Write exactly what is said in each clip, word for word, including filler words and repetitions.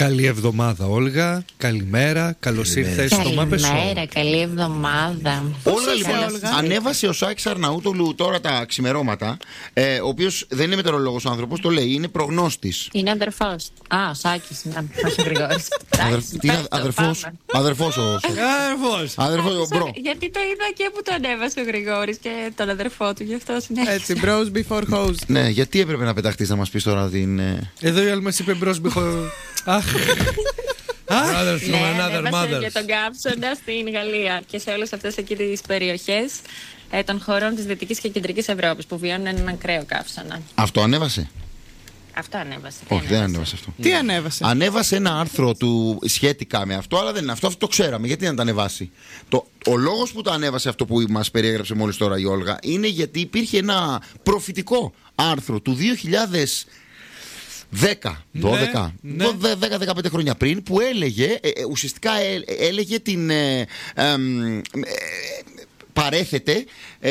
Καλή εβδομάδα, Όλγα. Καλημέρα. Καλώς ήρθες στο Μάπε Show. Καλημέρα, καλή εβδομάδα. Όλγα, λοιπόν, ανέβασε ο Σάκης Αρναούτογλου τώρα τα ξημερώματα. Ε, ο οποίος δεν είναι μετεωρολόγος ο άνθρωπος, το λέει, είναι προγνώστης. Είναι αδερφός. Α, ο Σάκης είναι. Όχι ο Γρηγόρης. Τι είναι αδερφός? Αδερφός ο Αδερφός. Αδερφός, μπρο. Γιατί το είδα και που το ανέβασε ο Γρηγόρης και τον αδερφό του, γι' αυτό συνέχισε. Έτσι, bros before hoes. Ναι, γιατί έπρεπε να πεταχτείς να μας πεις τώρα την. Εδώ η άλλη μας είπε μπρος μπιχο. Αχ. Brothers from another mother. Για τον καύσωνα στην Γαλλία και σε όλες αυτές εκεί τις περιοχές ε, των χωρών της Δυτικής και Κεντρικής Ευρώπης που βιώνουν έναν ακραίο καύσωνα. Αυτό ανέβασε? Αυτό ανέβασε. Όχι, δεν ανέβασε αυτό. Τι ανέβασε? Ανέβασε ένα άρθρο του σχετικά με αυτό, αλλά δεν είναι αυτό. Αυτό το ξέραμε. Γιατί να το ανεβάσει? Το, ο λόγος που το ανέβασε αυτό που μας περιέγραψε μόλις τώρα η Όλγα είναι γιατί υπήρχε ένα προφητικό άρθρο του δύο χιλιάδες δέκα, δώδεκα, ναι, ναι. δέκα δεκαπέντε χρόνια πριν που έλεγε, ε, ε, ουσιαστικά ε, έλεγε την ε, ε, ε, παρέθετε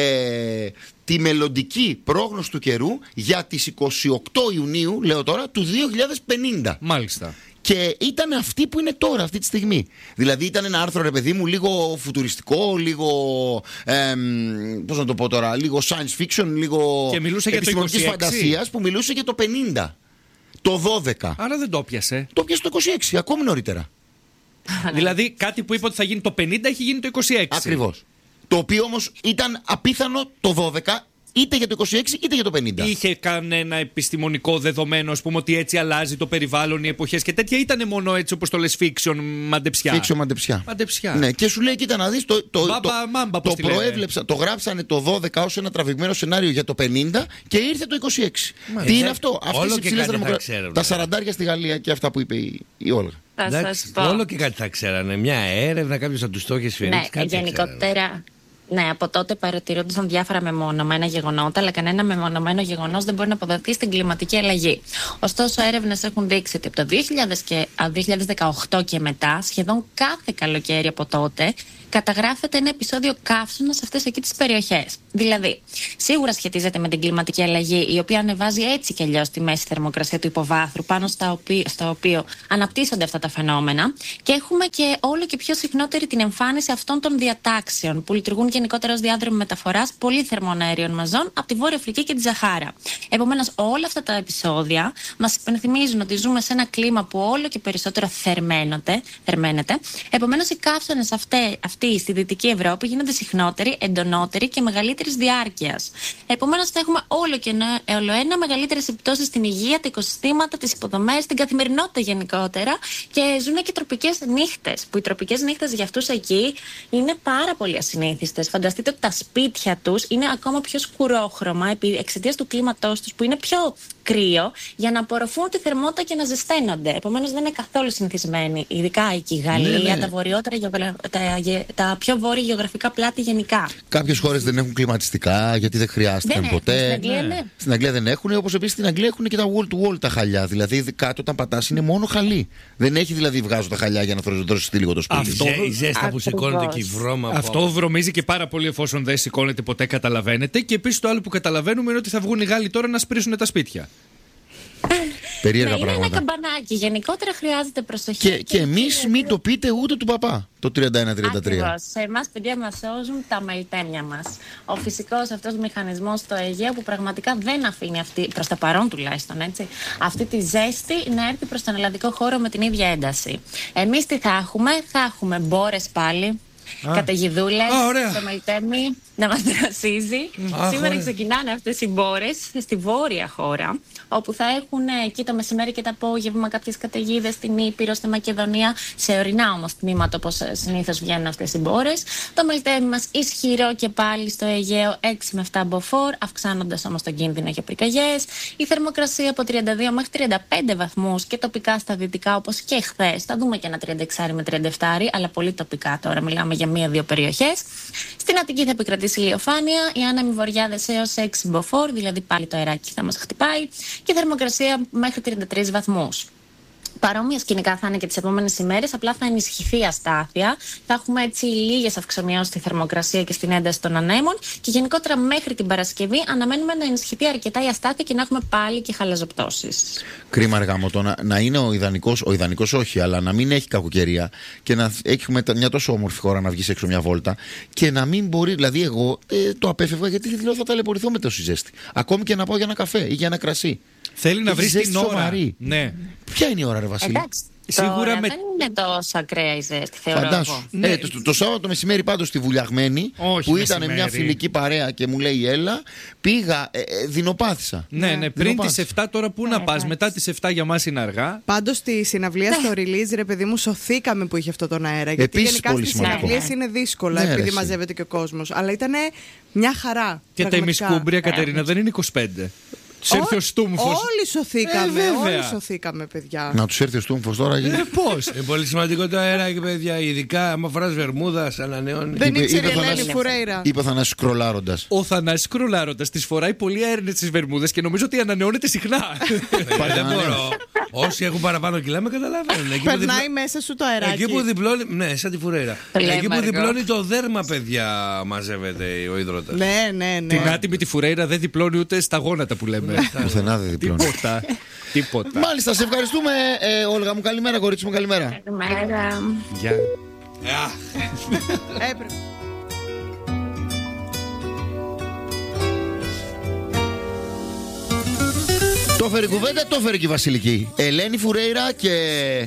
ε, τη μελλοντική πρόγνωση του καιρού για τις εικοστή ογδόη Ιουνίου, λέω τώρα, του δύο χιλιάδες πενήντα. Μάλιστα. Και ήταν αυτή που είναι τώρα, αυτή τη στιγμή. Δηλαδή ήταν ένα άρθρο, ρε παιδί μου, λίγο φουτουριστικό, λίγο. Ε, πώς να το πω τώρα, λίγο science fiction, λίγο επιστημονικής φαντασίας που μιλούσε για το πενήντα. Το δώδεκα. Άρα δεν το πιασε. Το πιασε το είκοσι έξι, ακόμη νωρίτερα. Δηλαδή κάτι που είπε ότι θα γίνει το πενήντα έχει γίνει το είκοσι έξι. Ακριβώς. Το οποίο όμως ήταν απίθανο το δώδεκα, είτε για το είκοσι έξι είτε για το πενήντα. Είχε κανένα επιστημονικό δεδομένο, ας πούμε, ότι έτσι αλλάζει το περιβάλλον, οι εποχές και τέτοια, ήτανε μόνο έτσι όπως το λες fiction μαντεψιά? Fiction μαντεψιά. Μαντεψιά. Ναι, και σου λέει, κοίτα να δεις, το, το, Μπάμπα, το, μάμπα, το πώς τη λένε. προέβλεψα, το γράψανε το δώδεκα ως ένα τραβηγμένο σενάριο για το πενήντα και ήρθε το είκοσι έξι. Μα, Τι ε, είναι αυτό? Αυτές οι ψηλές δημοκρατίες. Τα σαραντάρια στη Γαλλία και αυτά που είπε η, η Όλγα. Θα σας πω. Όλο και κάτι θα ξέρανε. Μια έρευνα, κάποιος θα τους το είχε σφυρίξει. Ναι, γενικότερα. Ναι, από τότε παρατηρούνταν διάφορα μεμονωμένα γεγονότα, αλλά κανένα μεμονωμένο γεγονός δεν μπορεί να αποδοθεί στην κλιματική αλλαγή. Ωστόσο, έρευνες έχουν δείξει ότι από το δύο χιλιάδες δεκαοκτώ και μετά, σχεδόν κάθε καλοκαίρι από τότε, καταγράφεται ένα επεισόδιο καύσωνα σε αυτές εκεί τις περιοχές. Δηλαδή, σίγουρα σχετίζεται με την κλιματική αλλαγή, η οποία ανεβάζει έτσι κι αλλιώς τη μέση θερμοκρασία του υποβάθρου, πάνω στα οποίο, στο οποίο αναπτύσσονται αυτά τα φαινόμενα, και έχουμε και όλο και πιο συχνότερη την εμφάνιση αυτών των διατάξεων που λειτουργούν γενικότερα ως διάδρομοι μεταφοράς πολύ θερμών αερίων μαζών από τη Βόρεια Αφρική και τη Ζαχάρα. Επομένως, όλα αυτά τα επεισόδια μας υπενθυμίζουν ότι ζούμε σε ένα κλίμα που όλο και περισσότερο θερμαίνεται. Επομένως, οι καύσωνες αυτοί στη Δυτική Ευρώπη γίνονται συχνότεροι, εντονότεροι και μεγαλύτερης διάρκειας. Επομένως, θα έχουμε όλο και όλο ένα μεγαλύτερες επιπτώσεις στην υγεία, τα οικοσυστήματα, τις υποδομές, την καθημερινότητα γενικότερα, και ζουν και τροπικές νύχτες. Που οι τροπικές νύχτες για αυτούς εκεί είναι πάρα πολύ ασυνήθιστες. Φανταστείτε ότι τα σπίτια τους είναι ακόμα πιο σκουρόχρωμα εξαιτίας του κλίματός τους, που είναι πιο κρύο, για να απορροφούν τη θερμότητα και να ζεσταίνονται. Επομένως, δεν είναι καθόλου συνηθισμένοι, ειδικά εκεί η Γαλλία, ναι, ναι. τα βορειότερα, τα, τα πιο βόρεια γεωγραφικά πλάτη γενικά. Κάποιες χώρες δεν έχουν κλιματιστικά, γιατί δεν χρειάστηκαν δεν ποτέ. Στην Αγγλία, ναι. Στην Αγγλία δεν έχουν, όπως επίσης στην Αγγλία έχουν και τα wall to wall τα χαλιά. Δηλαδή, κάτω όταν πατάς είναι μόνο χαλί. Δεν έχει δηλαδή βγάζω τα χαλιά για να δροσιστεί λίγο το σπίτι. Αυτό, η ζέστα που σηκώνεται και η βρώμα. Αυτό από... βρωμίζει και πάρα πολύ εφόσον δεν σηκώνεται ποτέ, καταλαβαίνετε. Και επίσης το άλλο που καταλαβαίνουμε είναι ότι θα βγουν οι Γάλλοι τώρα να σπρίσουν τα σπίτια. Περίεργα ναι, πράγματα. Είναι ένα καμπανάκι. Γενικότερα χρειάζεται προσοχή. Και, και, και εμείς μην το πείτε ούτε του παπά το τριάντα ένα τριάντα τρία. Ακριβώς. Σε εμάς, παιδιά, μας σώζουν τα μελτέμια μας. Ο φυσικός αυτός μηχανισμός στο Αιγαίο που πραγματικά δεν αφήνει αυτή, προς τα παρόν τουλάχιστον, έτσι, αυτή τη ζέστη να έρθει προς τον ελλαδικό χώρο με την ίδια ένταση. Εμείς τι θα έχουμε? Θα έχουμε μπόρες πάλι. Καταιγιδούλες, το μελτέμι να μας δρασίζει. Σήμερα ωραία. Ξεκινάνε αυτές οι μπόρες στη βόρεια χώρα, όπου θα έχουν εκεί το μεσημέρι και το απόγευμα κάποιες καταιγίδες στην Ήπειρο, στη Μακεδονία, σε ορεινά όμως τμήματα, όπως συνήθως βγαίνουν αυτές οι μπόρες. Το μελτέμι μας ισχυρό και πάλι στο Αιγαίο, έξι με επτά μποφόρ, αυξάνοντας όμως τον κίνδυνο για πυρκαγιές. Η θερμοκρασία από τριάντα δύο μέχρι τριάντα πέντε βαθμούς και τοπικά στα δυτικά, όπως και χθες. Θα δούμε και ένα τριάντα έξι με τριάντα επτά, αλλά πολύ τοπικά τώρα, μιλάμε για μία-δύο περιοχές. Στην Αττική θα επικρατήσει ηλιοφάνεια, οι άνεμοι βορειάδες έως έξι μποφόρ, δηλαδή πάλι το αεράκι θα μας χτυπάει, και θερμοκρασία μέχρι τριάντα τρεις βαθμούς. Παρόμοια σκηνικά θα είναι και τις επόμενες ημέρες, απλά θα ενισχυθεί η αστάθεια. Θα έχουμε έτσι λίγες αυξομοιώσεις στη θερμοκρασία και στην ένταση των ανέμων. Και γενικότερα μέχρι την Παρασκευή αναμένουμε να ενισχυθεί αρκετά η αστάθεια και να έχουμε πάλι και χαλαζοπτώσεις. Κρίμα αργά μου το να, να είναι ο ιδανικός, ο ιδανικός όχι, αλλά να μην έχει κακοκαιρία και να έχουμε μια τόσο όμορφη χώρα να βγεις έξω μια βόλτα και να μην μπορεί. Δηλαδή, εγώ ε, το απέφευγα γιατί λέω θα ταλαιπωρηθώ με τόση ζέστη. Ακόμη και να πάω για ένα καφέ ή για ένα κρασί. Θέλει να βρει την ώρα. Σοβαρή. Ναι. Ποια είναι η ώρα, ρε Βασίλη? Εντάξει. Σίγουρα Τώρα με... δεν είναι τόσο ακραία η ζέστη, θεωρώ. Φαντάσου. Ναι. Ε, το, το, το Σάββατο μεσημέρι πάντως στη Βουλιαγμένη, όχι που μεσημέρι. ήταν μια φιλική παρέα και μου λέει έλα, πήγα, ε, ε, δεινοπάθησα. Ναι, ναι, πριν τις εφτά τώρα πού Ναι, να πας, εντάξει. μετά τις εφτά για μας είναι αργά. Πάντως στη συναυλία στο release, ρε παιδί μου, σωθήκαμε που είχε αυτό τον αέρα. Γιατί Επίσης, γενικά πολύ στις σημαντικό. συναυλίες είναι δύσκολα, Ναι, ρε, επειδή εσύ. μαζεύεται και ο κόσμος. Αλλά ήταν μια χαρά. Και τα πραγματικά. ημισκούμπρια, Κατερίνα, δεν είναι είκοσι πέντε. Τους έρθει ο Στούμφος. Όλοι σωθήκαμε, Ε, βέβαια. όλοι σωθήκαμε, παιδιά. Να τους έρθει ο Στούμφος τώρα. γιατί- Ε, πώς. Είναι πολύ σημαντικό το αεράκι, παιδιά. Ειδικά άμα φοράς βερμούδα, ανανεώνει. Δεν Είπε- ήξερε η είπε ο Ελένη Θανάσης- Φουρέιρα. Είπε ο Θανάσης κρολάροντας. Ο Θανάσης Κρολάροντας τις φοράει πολύ αέρινες τις βερμούδες και νομίζω ότι ανανεώνεται συχνά. Ε, δεν μπορώ. Όσοι έχουν παραπάνω κιλά με καταλαβαίνουν. Εκεί που Περνάει διπλώ- μέσα σου το αεράκι. Εκεί που διπλώνει. Ναι, σαν τη Φουρέιρα. Το λέμε, Εκεί που αργό. διπλώνει το δέρμα, παιδιά, μαζεύεται ο υδρότας. Ναι, ναι, ναι. Την άτιμη τη Φουρέιρα δεν διπλώνει ούτε στα γόνατα που λέμε. Πουθενά δεν διπλώνει. Τίποτα. Τίποτα. Μάλιστα, σε ευχαριστούμε, ε, Όλγα μου. Καλημέρα, κορίτσι μου, καλημέρα. Καλημέρα. Γεια. Ε, αχ. Έπρεπε. Το έφερε η κουβέντα, το έφερε και η Βασιλική. Ελένη Φουρέιρα και